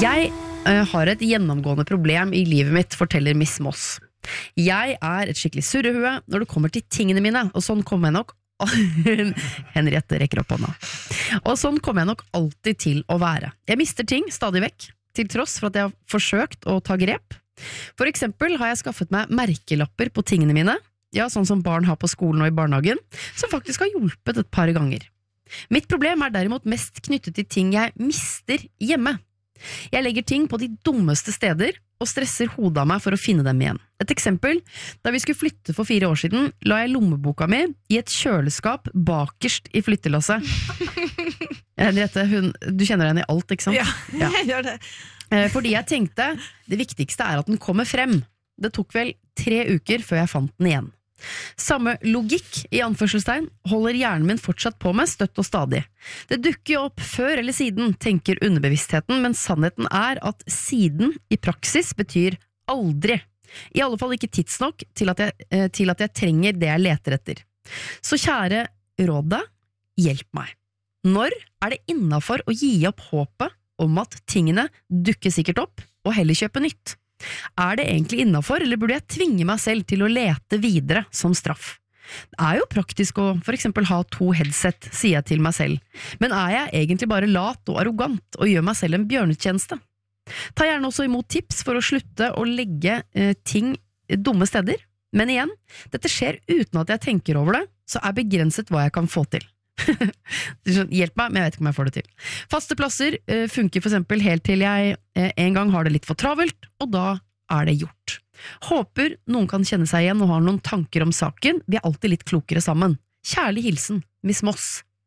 Jeg har et gjennomgående problem I livet mitt, forteller Miss Moss. Jeg et skikkelig surrehue når det kommer til tingene mine, og sånn kommer jeg nok Henriette rekker opp hånda. Og sånn kommer jeg nok alltid til å være. Jeg mister ting stadig vekk, til tross for at jeg har forsøkt å ta grep. For eksempel har jeg skaffet meg merkelapper på tingene mine, ja, sånn som barn har på skolen og I barnehagen, som faktisk har hjulpet et par ganger. Mitt problem derimot mest knyttet til ting jeg mister hjemme. Jeg legger ting på de dummeste steder og stresser hodet av meg for å finne dem igjen. Et eksempel, da vi skulle flytte for 4 år siden, la jeg lommeboka mi I et kjøleskap bakerst I flyttelasset. Henriette, du kjenner henne I alt, ikke sant? Ja, jeg gjør det. Fordi jeg tenkte, det viktigste at den kommer frem. Det tok vel 3 uker før jeg fant den igjen. Samme logikk I anførselstegn holder hjernen min fortsatt på med støtt og stadig. Det dukker jo opp før eller siden, tenker underbevisstheten, men sannheten at siden I praksis betyr aldri. I alle fall ikke tidsnok til at jeg trenger det jeg leter etter. Så kjære rådet, hjelp meg. Når det innenfor å gi opp håpet om at tingene dukker sikkert opp, og heller kjøpe nytt? Det egentlig innenfor, eller burde jeg tvinge meg selv til å lete videre som straff? Det jo praktisk å for eksempel ha 2 headset, sier jeg til meg selv. Men jeg egentlig bare lat og arrogant og gjør meg selv en bjørnetjeneste? Ta gjerne også imot tips for å slutte å legge ting dumme steder. Men igjen, dette skjer uten at jeg tenker over det, så begrenset hva jeg kan få til. Hjelp meg, men jeg vet ikke om jeg får det til. Faste plasser funker for eksempel helt til jeg en gang har det litt for travelt, og da det gjort. Håper noen kan kjenne seg igjen og har noen tanker om saken. Vi alltid litt klokere sammen. Kjærlig hilsen, Miss Moss.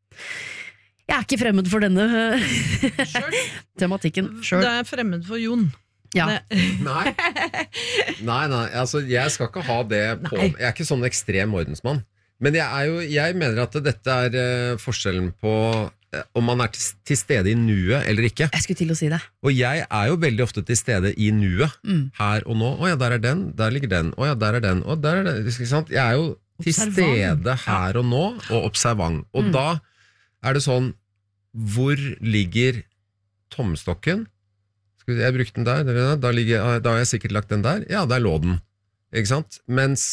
Jeg ikke fremmed for denne tematikken selv. Det fremmed for Jon. Ja. Nei, altså jeg skal ikke ha det på. Jeg ikke sånn ekstrem ordensmann. Men jeg mener at dette forskjellen på om man til stede I nuet eller ikke. Jeg skulle til å si det. Og jeg jo veldig ofte til stede I nuet, her og nå. Åja, der den, der ligger den. Åja, der den, og der den. Ikke sant? Jeg jo til stede her og nå, og observant. Og da det sånn, hvor ligger tommestokken? Jeg brukte den der, da har jeg sikkert lagt den der. Ja, der lå den. Ikke sant? Mens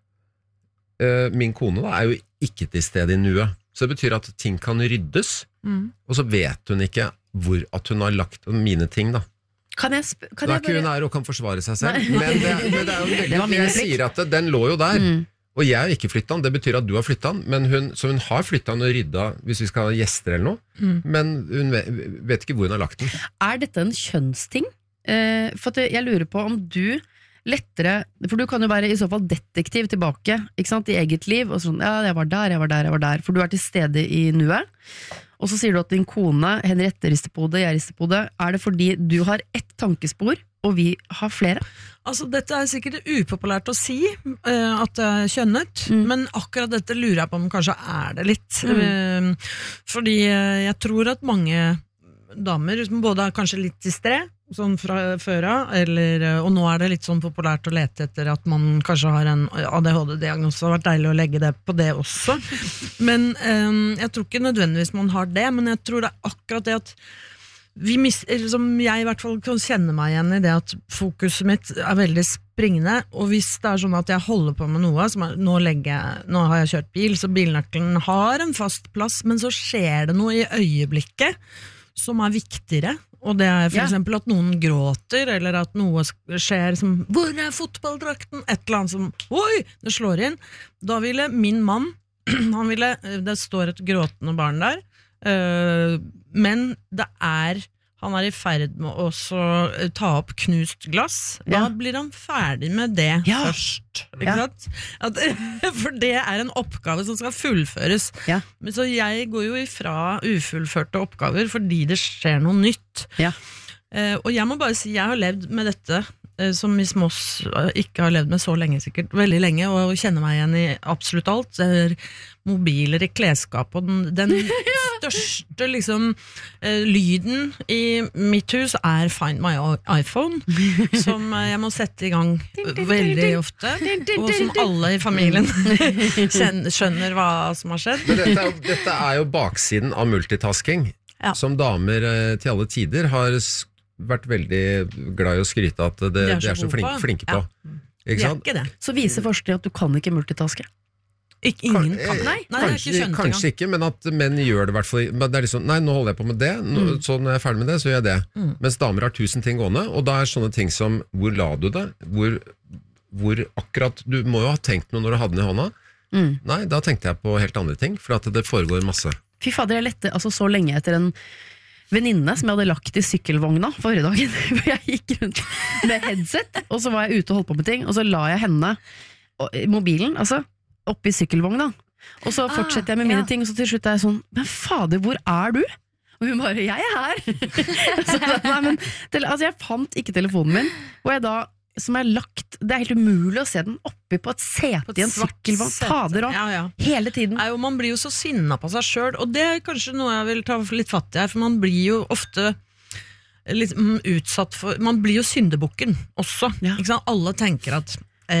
min kone jo ikke til stede I nuet. Så det betyr at ting kan ryddes, og så vet hun ikke hvor at hun har lagt mine ting da. Kan jeg da ikke hun og kan forsvare seg selv. Men det jo veldig jeg sier at den lå jo der, og jeg har ikke flyttet den. Det betyr at du har flyttet den, så hun har flyttet den og ryddet hvis vi skal ha gjester eller noe, men hun vet ikke hvor hun har lagt den. Dette en kjønnsting? For at jeg lurer på om du lettere, for du kan jo være I så fall detektiv tilbake, ikke sant, I eget liv, og sånn, ja, jeg var der, for du til stede I nuet, og så sier du at din kone, Henriette rister på hodet, jeg rister på hodet, det fordi du har ett tankespor, og vi har flere? Altså, dette sikkert upopulært å si, at det kjønnet, men akkurat dette lurer jeg på om kanskje det litt, fordi jeg tror at mange damer, som både kanskje litt distre, sånn fra før av, og nå det litt sånn populært å lete etter at man kanskje har en ADHD-diagnose, det har vært deilig å legge det på det også, men jeg tror ikke nødvendigvis man har det, men jeg tror det akkurat det at som jeg I hvert fall kan kjenne meg igjen I det at fokuset mitt veldig springende, og hvis det sånn at jeg holder på med noe, som nå har jeg kjørt bil, så bilnøkkelen har en fast plass, men så skjer det noe I øyeblikket som viktigere, og det for eksempel at noen gråter, eller at noe skjer som, hvor fotballdrakten? Et eller annet som, oi, det slår inn. Da ville min mann, det står et gråtende barn der, men det han I ferd med å ta opp knust glass, da blir han ferdig med det først, ikke sant? For det en oppgave som skal fullføres. Men så jeg går jo ifra ufullførte oppgaver fordi det skjer noe nytt. Og jeg må bare si, jeg har levd med dette som Miss Moss ikke har levd med så lenge sikkert, veldig lenge, og kjenner meg igjen I absolutt alt. Mobiler I klesskap, og den største liksom, lyden I mitt hus Find My iPhone, som jeg må sette I gang veldig ofte, og som alle I familien skjønner hva som har skjedd. Men dette jo baksiden av multitasking, som damer til alle tider har vært veldig glad i å skryte at de er så flinke på. Ikke sant? Ikke det. Så viser forskning at du kan ikke multitaske. Ingen kan. Nei, kanskje ikke, men at menn gjør det I hvert fall. Men det liksom, nei, nå holder jeg på med det, så når jeg ferdig med det, så gjør jeg det. Mens damer har 1000 ting gående, og da sånne ting som, hvor la du det? Hvor akkurat, du må jo ha tenkt noe når du hadde den I hånda. Nei, da tenkte jeg på helt andre ting, for at det foregår masse. Fy fader, jeg lette altså så lenge etter en venninne som jeg hadde lagt I sykkelvogna forrige dagen, hvor jeg gikk rundt med headset, og så var jeg ute og holdt på med ting, og så la jeg henne, mobilen, altså, oppi sykkelvogna, og så fortsetter jeg med mine ting, og så til slutt jeg sånn, men fader, hvor du? Og hun bare, jeg her. Så, nei, men, altså, jeg fant ikke telefonen min, og jeg da, som lagt, det helt umulig å se den oppi på et sete I en sykkelvogn, fader opp, hele tiden. Nei, og man blir jo så sinna på seg selv, og det kanskje noe jeg vil ta litt fatt I her, for man blir jo ofte litt utsatt for, man blir jo syndebukken også, ikke sant? Alle tenker at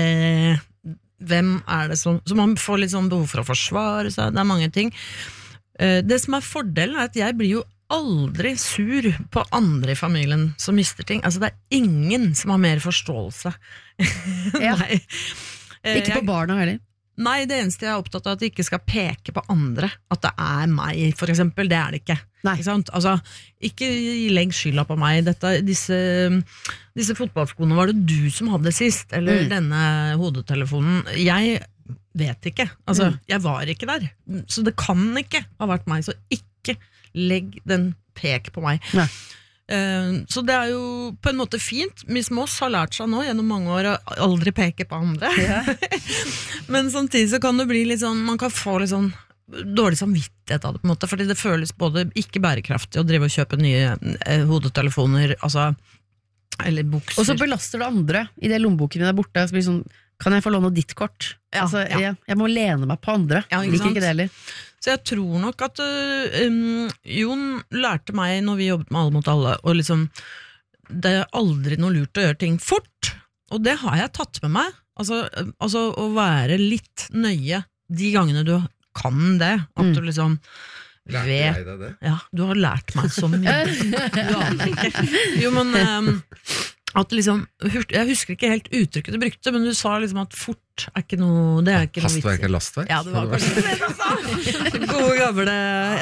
hvem det som så man får litt sånn behov for å forsvare seg, det mange ting. Det som fordelen at jeg blir jo aldri sur på andre I familien som mister ting. Altså det ingen som har mer forståelse. Nei. Ikke på barna heller. Nei, det eneste jeg opptatt av at jeg ikke skal peke på andre, at det meg, for eksempel, det det ikke. Ikke sant? Altså, ikke legg skylda på meg. Disse fotballskoene var det du som hadde sist, eller denne hodetelefonen. Jeg vet ikke. Altså, jeg var ikke der. Så det kan ikke ha vært meg, så ikke legg den pek på meg. Nei. Så det jo på en måte fint. Miss Moss har lært seg nå gjennom mange år å aldri peke på andre. Men samtidig så kan det bli litt sånn, man kan få litt sånn dårlig samvittighet av det på en måte, fordi det føles både ikke bærekraftig å drive og kjøpe nye hodetelefoner, altså, eller bukser. Og så belaster det andre I det lommeboken min borte, så blir det sånn, kan jeg få låne ditt kort? Altså, jeg må lene meg på andre, liker ikke det heller. Så jeg tror nok at Jon lærte meg når vi jobbet med Alle mot alle, og liksom, det aldri noe lurt å gjøre ting fort, og det har jeg tatt med meg, altså å være litt nøye de gangene du kan det, at du liksom Lærte jeg deg det? Ja, du har lært meg så mye. Du aner ikke. Jo, men at liksom, jeg husker ikke helt uttrykket du brukte, men du sa liksom at fort ikke noe, det ikke noe vits. Hastverk lastverk? Ja, det var kanskje det du sa. Gode gamle,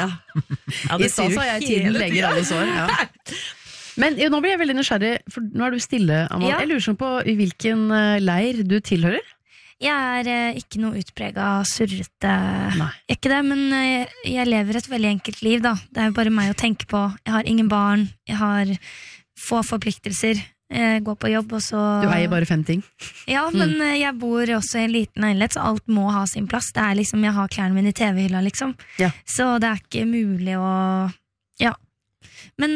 I stad sa jeg tiden leger alle sår, Men nå blir jeg veldig nysgjerrig, for nå du stille, Amal. Jeg lurer sånn på I hvilken leir du tilhører? Jeg ikke noe utpreget surrete. Jeg ikke det, men jeg lever et veldig enkelt liv da. Det jo bare meg å tenke på. Jeg har ingen barn, jeg har få forpliktelser. Jeg går på jobb, og så Du eier bare 5 ting. Ja, men jeg bor også I en liten leilighet, så alt må ha sin plass. Det liksom, jeg har klærne mine I TV-hylla liksom. Så det ikke mulig å Ja. Men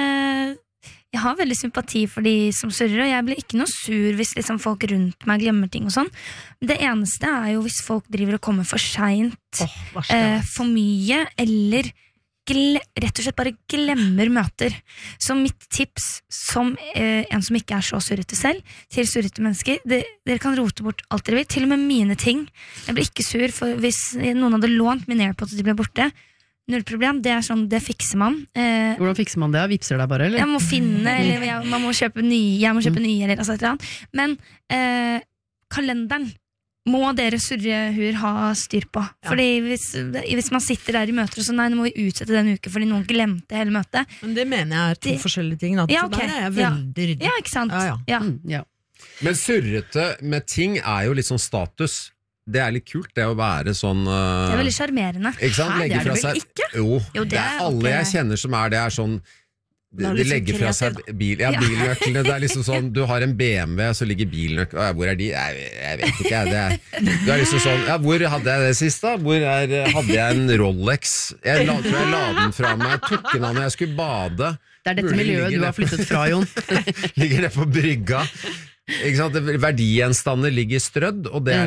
jeg har veldig sympati for de som surrer, og jeg blir ikke noe sur hvis liksom folk rundt meg glemmer ting og sånn. Det eneste jo hvis folk driver og kommer for sent, for mye, eller rett og slett bare glemmer møter. Så mitt tips som en som ikke så surrete selv, til surrete mennesker, dere kan rote bort alt dere vil, til og med mine ting. Jeg blir ikke sur, for hvis noen hadde lånt min AirPods og de ble borte, null problem, det sånn, det fikser man. Hvordan fikser man det? Vipser deg bare, eller? Jeg må finne, eller man må kjøpe nye, jeg må kjøpe nye, eller altså et eller annet. Men kalenderen må dere surrehuer ha styr på. Fordi hvis man sitter der I møter og så, nei, nå må vi utsette den uke fordi noen glemte hele møtet. Men det mener jeg to forskjellige ting. Ja, så der jeg veldig ryddig. Ja, ikke sant? Ja. Men surrete med ting jo litt sånn status. Det litt kult, det å være sånn Det veldig charmerende. Ikke sant? Det det vel ikke? Jo, det alle jeg kjenner som det sånn de legger fra seg bilnøklene. Det liksom sånn, du har en BMW, så ligger bilnøklene. Hvor de? Jeg vet ikke. Du liksom sånn, hvor hadde jeg det sist da? Hvor hadde jeg en Rolex? Jeg tror jeg la den fra meg, tok den av når jeg skulle bade. Det dette miljøet du har flyttet fra, Jon. Ligger det på brygga. Ikke sant? Verdigjenstander ligger strødd, og det